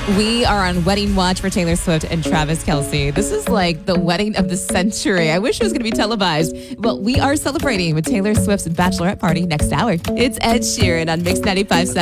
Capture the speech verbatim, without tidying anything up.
We are on wedding watch for Taylor Swift and Travis Kelce. This is like the wedding of the century. I wish it was going to be televised. Well, we are celebrating with Taylor Swift's bachelorette party next hour. It's Ed Sheeran on Mix ninety-five point seven.